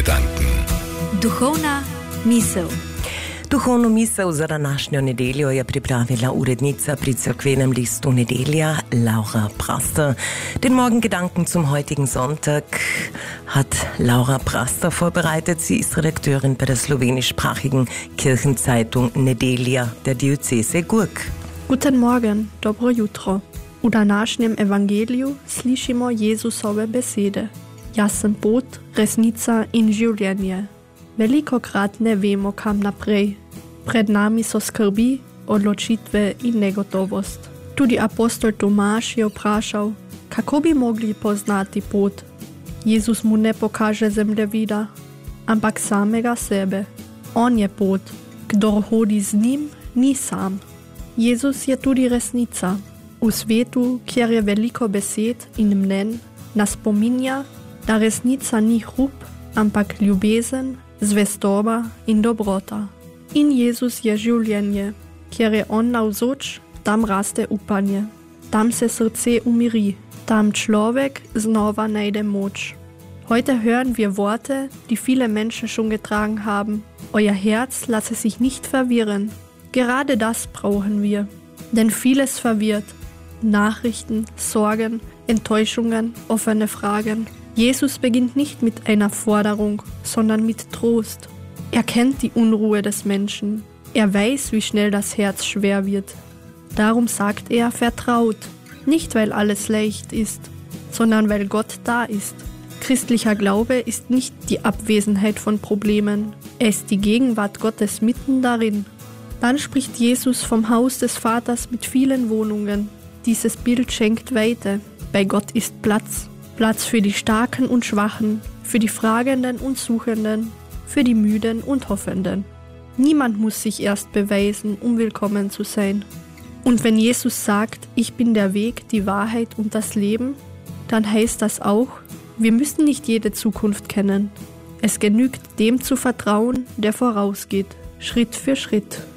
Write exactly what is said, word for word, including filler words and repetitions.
Morgengedanken. Duhovna misel. Duhovnu misel za današnjo nedeljo je pripravila urednica pri Cerkvenem listu Nedelja, Laura Praster. Den Morgengedanken zum heutigen Sonntag hat Laura Praster vorbereitet. Sie ist Redakteurin bei der slowenischsprachigen Kirchenzeitung Nedelja der Diözese Gurk. Guten Morgen, dobro jutro. V današnjem evangeliju slišimo Jezusove besede. Jaz sem pot, resnica in življenje. Velikokrat ne vemo, kam naprej. Pred nami so skrbi, odločitve in negotovost. Tudi apostol Tomaž je vprašal, kako bi mogli poznati pot. Jezus mu ne pokaže zemljevida, ampak samega sebe. On je pot, kdor hodi z njim, ni sam. Jezus je tudi resnica. V svetu, kjer je veliko besed in mnen, nas spominja, da resnica ni hrup, ampak ljubezen, zvestoba in dobrota. In Jezus je življenje, kjer je on navzoč, tam raste upanje. Tam se srce umiri, tam človek znova najde moč. Heute hören wir Worte, die viele Menschen schon getragen haben. Euer Herz lasse sich nicht verwirren. Gerade das brauchen wir. Denn vieles verwirrt. Nachrichten, Sorgen, Enttäuschungen, offene Fragen. Jesus beginnt nicht mit einer Forderung, sondern mit Trost. Er kennt die Unruhe des Menschen. Er weiß, wie schnell das Herz schwer wird. Darum sagt er, vertraut. Nicht, weil alles leicht ist, sondern weil Gott da ist. Christlicher Glaube ist nicht die Abwesenheit von Problemen. Er ist die Gegenwart Gottes mitten darin. Dann spricht Jesus vom Haus des Vaters mit vielen Wohnungen. Dieses Bild schenkt Weite. Bei Gott ist Platz. Platz für die Starken und Schwachen, für die Fragenden und Suchenden, für die Müden und Hoffenden. Niemand muss sich erst beweisen, um willkommen zu sein. Und wenn Jesus sagt, ich bin der Weg, die Wahrheit und das Leben, dann heißt das auch, wir müssen nicht jede Zukunft kennen. Es genügt, dem zu vertrauen, der vorausgeht, Schritt für Schritt.